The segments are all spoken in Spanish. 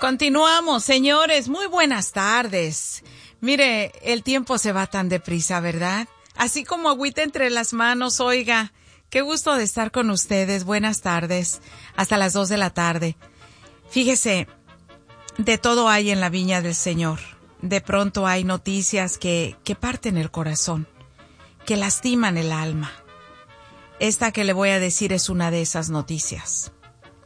Continuamos, señores. Muy buenas tardes. Mire, el tiempo se va tan deprisa, ¿verdad? Así como agüita entre las manos, oiga. Qué gusto de estar con ustedes. Buenas tardes. Hasta las 2 de la tarde. Fíjese, de todo hay en la viña del Señor. De pronto hay noticias que parten el corazón, que lastiman el alma. Esta que le voy a decir es una de esas noticias.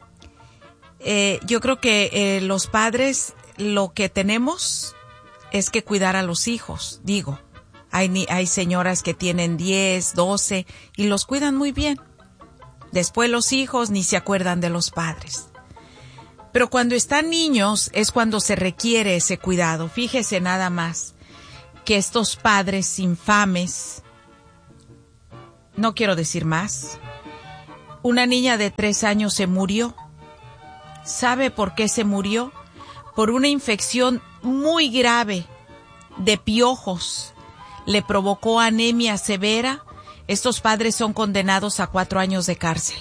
Yo creo que los padres lo que tenemos es que cuidar a los hijos. Digo, hay señoras que tienen 10, 12 y los cuidan muy bien. Después los hijos ni se acuerdan de los padres. Pero cuando están niños es cuando se requiere ese cuidado. Fíjese nada más que estos padres infames, no quiero decir más, una niña de 3 años se murió. ¿Sabe por qué se murió? Por una infección muy grave de piojos. Le provocó anemia severa. Estos padres son condenados a 4 años de cárcel.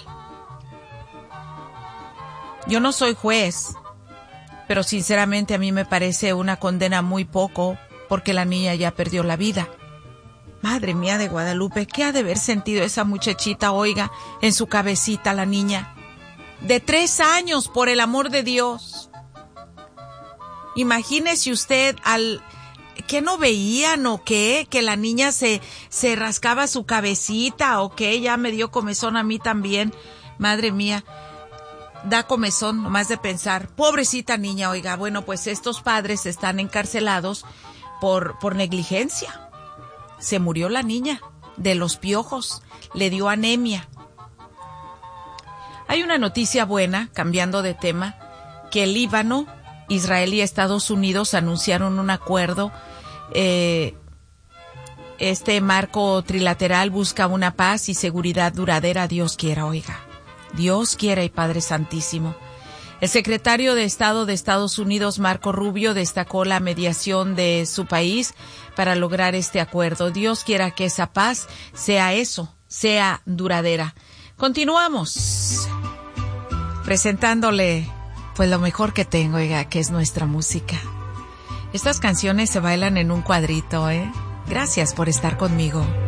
Yo no soy juez, pero sinceramente a mí me parece una condena muy poco porque la niña ya perdió la vida. Madre mía de Guadalupe, ¿qué ha de haber sentido esa muchachita, oiga, en su cabecita la niña? De 3 años, por el amor de Dios. Imagínese usted ¿qué no veían o qué? Que la niña se rascaba su cabecita o qué, ya me dio comezón a mí también. Madre mía, da comezón nomás de pensar. Pobrecita niña, oiga, bueno, pues estos padres están encarcelados por negligencia. Se murió la niña de los piojos, le dio anemia. Hay una noticia buena, cambiando de tema, que el Líbano, Israel y Estados Unidos anunciaron un acuerdo. Este marco trilateral busca una paz y seguridad duradera, Dios quiera, oiga. Dios quiera y Padre Santísimo. El secretario de Estado de Estados Unidos, Marco Rubio, destacó la mediación de su país para lograr este acuerdo. Dios quiera que esa paz sea eso, sea duradera. Continuamos presentándole pues lo mejor que tengo, oiga, que es nuestra música. Estas canciones se bailan en un cuadrito, Gracias por estar conmigo.